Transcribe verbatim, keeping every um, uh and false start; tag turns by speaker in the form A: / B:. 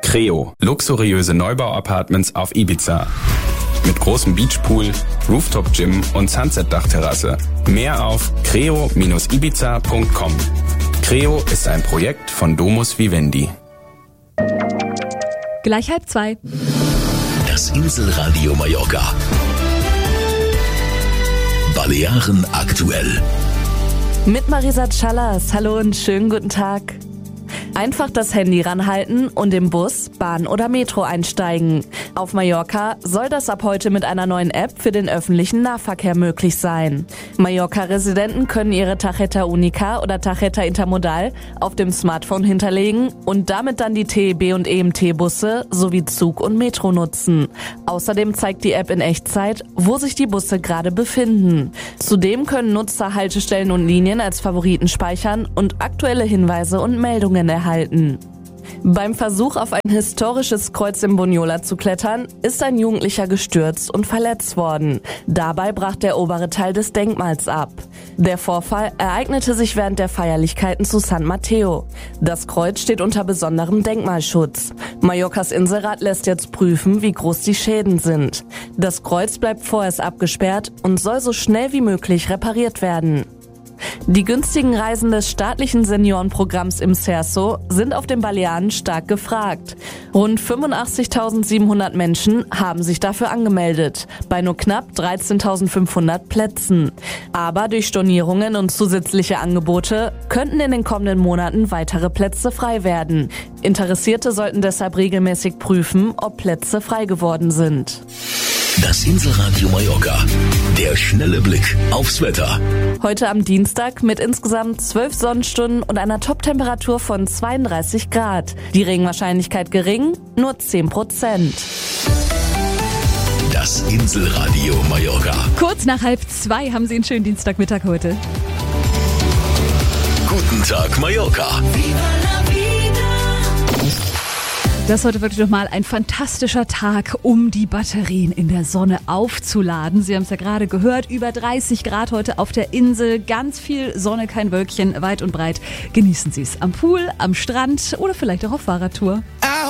A: Creo, luxuriöse Neubau-Apartments auf Ibiza. Mit großem Beachpool, Rooftop-Gym und Sunset-Dachterrasse. Mehr auf creo Bindestrich ibiza Punkt com. Creo ist ein Projekt von Domus Vivendi.
B: Gleich halb zwei.
C: Das Inselradio Mallorca. Balearen aktuell.
D: Mit Marisa Callas. Hallo und schönen guten Tag. Einfach das Handy ranhalten und im Bus, Bahn oder Metro einsteigen. Auf Mallorca soll das ab heute mit einer neuen App für den öffentlichen Nahverkehr möglich sein. Mallorca-Residenten können ihre Tarjeta Unica oder Tarjeta Intermodal auf dem Smartphone hinterlegen und damit dann die T E B und E M T-Busse sowie Zug und Metro nutzen. Außerdem zeigt die App in Echtzeit, wo sich die Busse gerade befinden. Zudem können Nutzer Haltestellen und Linien als Favoriten speichern und aktuelle Hinweise und Meldungen erhalten. Beim Versuch, auf ein historisches Kreuz in Bunyola zu klettern, ist ein Jugendlicher gestürzt und verletzt worden. Dabei brach der obere Teil des Denkmals ab. Der Vorfall ereignete sich während der Feierlichkeiten zu San Mateo. Das Kreuz steht unter besonderem Denkmalschutz. Mallorcas Inselrat lässt jetzt prüfen, wie groß die Schäden sind. Das Kreuz bleibt vorerst abgesperrt und soll so schnell wie möglich repariert werden. Die günstigen Reisen des staatlichen Seniorenprogramms im Cerso sind auf den Balearen stark gefragt. Rund fünfundachtzigtausendsiebenhundert Menschen haben sich dafür angemeldet, bei nur knapp dreizehntausendfünfhundert Plätzen. Aber durch Stornierungen und zusätzliche Angebote könnten in den kommenden Monaten weitere Plätze frei werden. Interessierte sollten deshalb regelmäßig prüfen, ob Plätze frei geworden sind.
C: Das Inselradio Mallorca. Der schnelle Blick aufs Wetter.
D: Heute am Dienstag mit insgesamt zwölf Sonnenstunden und einer Toptemperatur von zweiunddreißig Grad. Die Regenwahrscheinlichkeit gering, nur zehn Prozent.
C: Das Inselradio Mallorca.
B: Kurz nach halb zwei haben Sie einen schönen Dienstagmittag heute.
C: Guten Tag Mallorca.
B: Das ist heute wirklich nochmal ein fantastischer Tag, um die Batterien in der Sonne aufzuladen. Sie haben es ja gerade gehört, über dreißig Grad heute auf der Insel, ganz viel Sonne, kein Wölkchen, weit und breit. Genießen Sie es am Pool, am Strand oder vielleicht auch auf Fahrradtour.
E: I